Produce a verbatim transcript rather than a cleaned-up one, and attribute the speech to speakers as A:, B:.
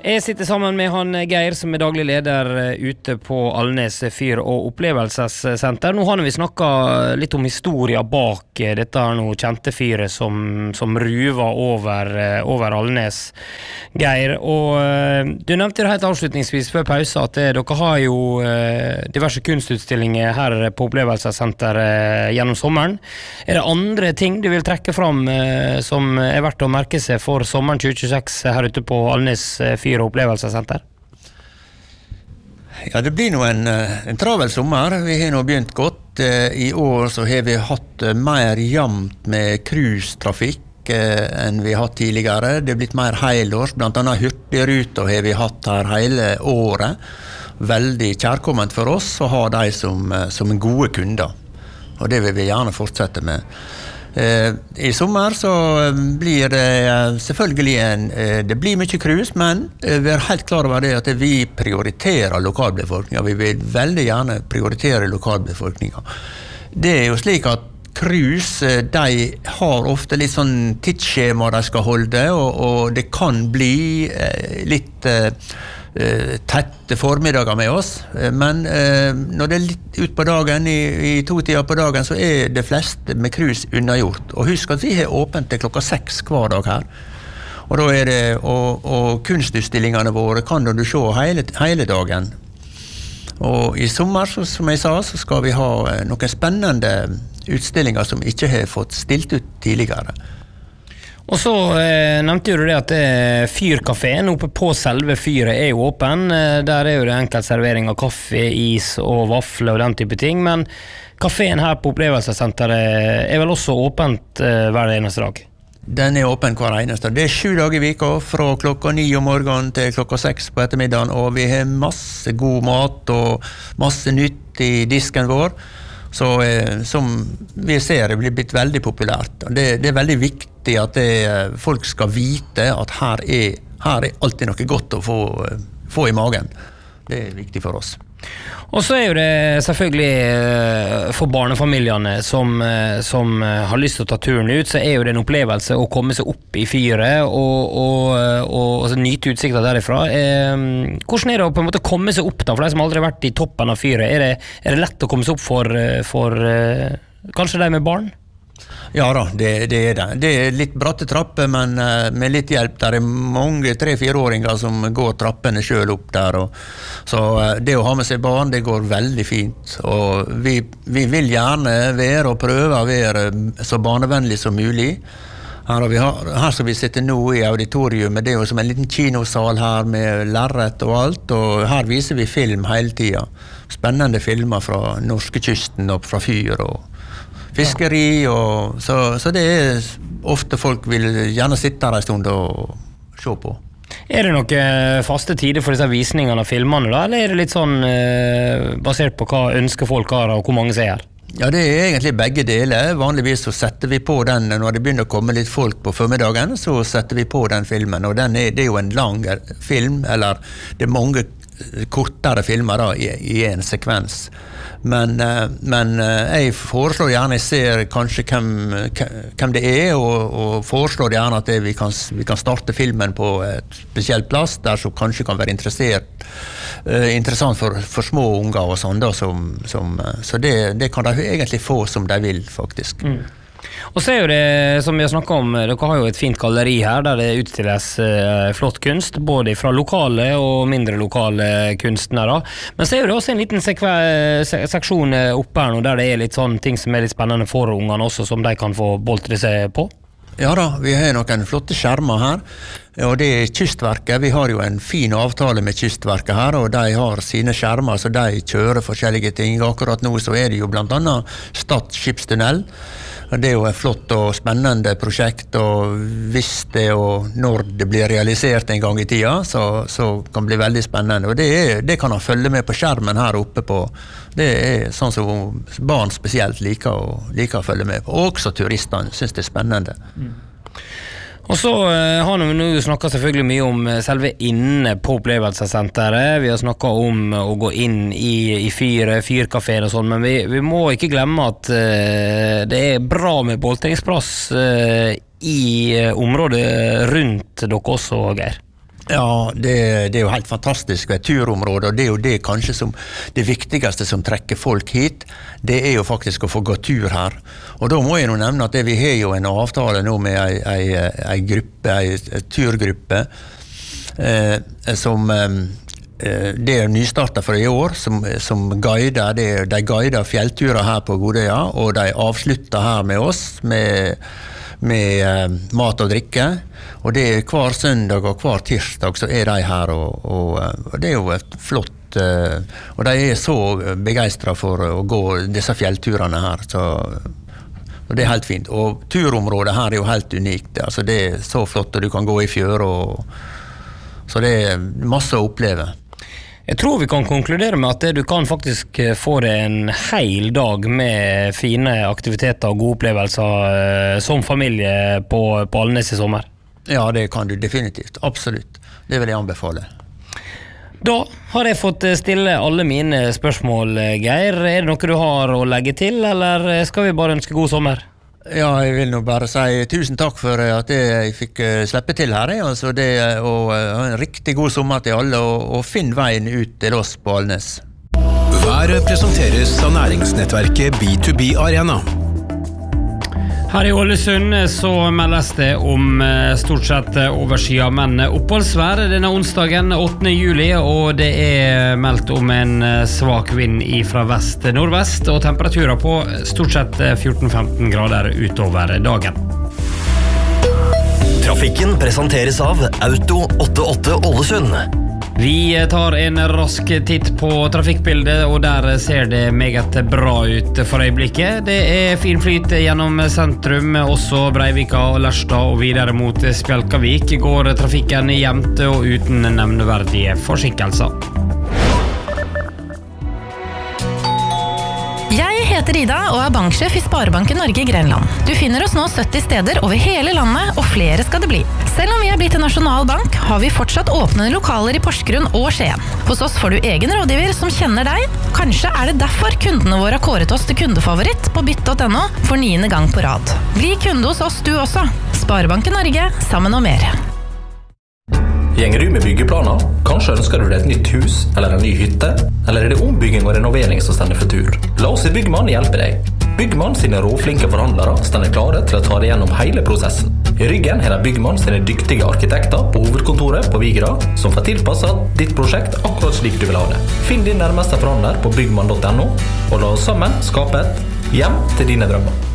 A: Jeg sitter sammen med han Geir, som er daglig leder ute på Alnes fyr- og opplevelsessenter. Nå har vi snakket litt om historien bak dette her nå kjente fyret som, som ruver over, over Alnes, Geir. Og du nevnte det helt avslutningsvis før pause at dere har jo diverse kunstutstillinger her på opplevelsessenteret gjennom sommeren. Er det andre ting du vil trekke fram som er verdt å merke seg for sommeren tjue tjueseks her ute på Alnes fyr- og opplevelsessenter?
B: Ja, det blir nå en, en travel sommer. Vi har nå begynt godt. I år så har vi hatt mer jevnt med cruisetrafikk enn vi har hatt tidligere. Det er blitt mer helårs. Blant annet Hurtigruta har vi hatt her hele året. Veldig kjærkomment for oss å ha de som, som gode kunder. Og det vil vi gjerne fortsette med. I sommer så blir det selvfølgelig en, det blir mye cruise, men vi er helt klar over det at vi prioriterer lokalbefolkningen. Vi vil veldig gjerne prioritere lokalbefolkningen. Det er jo slik at cruise, de har ofte litt sånn tidsskjema de skal holde, og, og det kan bli litt tette formiddager med oss, men eh, når det er litt ut på dagen i, i to tider på dagen, så er det fleste med cruise unnagjort. Og husk at vi har åpent til klokka seks hver dag her. Og da er det, og, og kunstutstillingene våre kan du se hele, hele dagen. Og i sommer, så, som jeg sa, så skal vi ha noen spennende utstillinger som ikke har fått stilt ut tidligere.
A: Og så eh, nevnte du det at eh, fyrkaféen oppe på selve fyret er jo åpen. Eh, der er jo det enkelt servering av kaffe, is og vafler og den type ting. Men kaféen her på opplevelsessenteret er vel også åpent eh, hver eneste dag?
B: Den er åpen hver eneste dag. Det er sju dager i vika, fra klokka ni om morgenen til klokka seks på ettermiddagen. Og vi har masse god mat og masse nytt i disken vår. Så eh, som vi ser, det blir blitt veldig populært. Det, det er veldig viktig at det, folk skal vite at her er, her er alltid noe godt å få, få i magen. Det er viktig for oss.
A: Og så er jo det selvfølgelig for barnefamiliene som, som har lyst til å ta turen ut, så er jo det en opplevelse å komme seg opp i fyret og, og, og, og nyte utsikten derifra. Eh, hvordan er det å på en måte komme seg opp da, for de som aldri har vært i toppen av fyret? Er det, er det lett å komme seg opp for, for kanskje de med barn?
B: Ja da, det, det er det. Det er litt bratte trapper, men uh, med litt hjelp. Der er mange tre-fireåringer som går trappene selv opp der. Og, så uh, det å ha med seg barn, det går veldig fint. Og vi, vi vil gjerne være og prøve å være så barnevennlig som mulig. Her, vi har, her som vi sitter nå i auditorium, det er jo som en liten kinosal her med lerret og alt, og her viser vi film hele tiden. Spennende filmer fra norskekysten og fra fyr og fiskeri, og, så, så det er ofte folk vil gjerne sitte her en stund og se på.
A: Er det noen faste tider for disse visningene av filmene da, eller er det litt sånn eh, basert på hva ønsker folk har og hvor mange ser?
B: Ja, det er egentlig begge deler. Vanligvis så setter vi på den, når det begynner å komme litt folk på formiddagen, så setter vi på den filmen, og den er, det er jo en lang film, eller det er mange kortere filmer da, i, i en sekvens. Men, men jeg foreslår gjerne, jeg ser kanskje hvem, hvem det er, og, og foreslår gjerne at det, vi, kan, vi kan starte filmen på et spesielt plass, der som kanskje kan være interessert, uh, interessant for, for små unger og sånn da, som, som, så det, det kan de egentlig få som de vil, faktisk. Mm.
A: Og så er jo det, som vi har snakket om, dere har jo et fint galleri her der det utstilles eh, flott kunst, både fra lokale og mindre lokale kunstnere. Men så er jo det også en liten sekve- se- seksjon oppe her nå, der det er litt sånn ting som er litt spennende for ungene også, som de kan få boltre seg på.
B: Ja da, vi har noen flotte skjermer her, og det er Kystverket. Vi har jo en fin avtale med Kystverket her, og de har sine skjermer, så de kjører forskjellige ting. Akkurat nå så er det jo blant annet Stad skipstunnel. Det er jo et flott og spennende prosjekt, og hvis det og når det blir realisert en gang i tida, så, så kan det bli veldig spennende. Og det, er, det kan han følge med på skjermen her oppe på. Det er sånn som barn spesielt liker å, liker å følge med på. Og også turistene synes det er spennende. Mm.
A: Og så uh, har vi nå snakket selvfølgelig mye om selve inne på opplevelsessenteret. Vi har snakket om å gå inn i, i fyr, fyrkaféen og sånn, men vi, vi må ikke glemme at uh, det er bra med boltringsplass uh, i området rundt dere også, Geir.
B: Ja, det, det er jo helt fantastisk ved et turområde, og det er jo det kanskje som det viktigste som trekker folk hit, det er jo faktisk å få gå tur her. Og da må jeg nå nevne at det, vi har jo en avtale nå med ei, ei, ei gruppe, ei, ei turgruppe, eh, som eh, det er nystartet for i år, som, som guider, det, de guider fjellturer her på Godøya, og de avslutter her med oss, med med eh, mat og drikke, og det er hver søndag og hver tirsdag så er de her, og, og, og det er jo et flott, eh, og de er så begeistret for å gå disse fjellturene her, så og det er helt fint. Og turområdet her er jo helt unikt, altså det er så flott, og du kan gå i fjør, og, så det er masse å oppleve.
A: Jeg tror vi kan konkludere med at du kan faktisk få det en hel dag med fine aktiviteter og gode opplevelser som familie på, på Alnes i sommer.
B: Ja, det kan du definitivt, absolutt. Det vil jeg anbefale.
A: Da har jeg fått stille alle mine spørsmål, Geir. Er det noe du har å legge til, eller skal vi bare ønske god sommer?
B: Ja, jeg vil nå bare si tusen takk for at jeg fikk slippe til her, altså det, og ha en riktig god sommer til alle, og, og finn veien ut til oss på Alnes.
C: Været presenteres av næringsnettverket B to B Arena.
A: Her i Ålesund så meldes det om stort sett overskya, men oppholdsvær denne onsdagen åttende juli, og det er meldt om en svak vind fra vest-nordvest, og temperaturer på stort sett fjorten til femten grader utover dagen.
D: Trafikken presenteres av Auto åttiåtte Ålesund.
A: Vi tar en rask titt på trafikkbildet, og der ser det meget bra ut for øyeblikket. Det er fin flyt gjennom sentrum, også Breivika og Lærstad, og videre mot Spjelkavik går trafikken jevnt og uten nevneverdige forsinkelser.
E: Jeg heter Ida og er banksjef i Sparebanken Norge i Grenland. Du finner oss nå sytti steder over hele landet, og flere skal det bli. Selv om vi er blitt en nasjonal bank, har vi fortsatt åpne lokaler i Porsgrunn og Skien. Hos oss får du egen rådgiver som kjenner deg. Kanskje er det derfor kundene våre har kåret oss til kundefavoritt på bytt punktum no for niende gang på rad. Bli kunde hos oss du også. Sparebanken Norge, sammen og mer.
F: Gjenger du med byggeplaner? Kanskje ønsker du deg et nytt hus eller en ny hytte? Eller er det ombygging og renovering som stender for tur? La oss i Byggmann hjelpe deg. Byggmann sine råflinke forhandlere stender klare til å ta deg gjennom hele prosessen. I ryggen har de Byggmann sine dyktige arkitekter på hovedkontoret på Vigra, som får tilpasset ditt prosjekt akkurat slik du vil ha det. Finn din nærmeste forhandler på byggmann punktum no, og la oss sammen skape et hjem til dine drømmer.